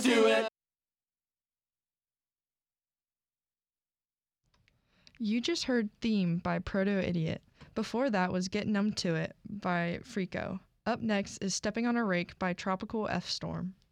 to it. You just heard Theme by Proto Idiot. Before that was Get Numb to It by Frico. Up next is Stepping on a Rake by Tropical F Storm.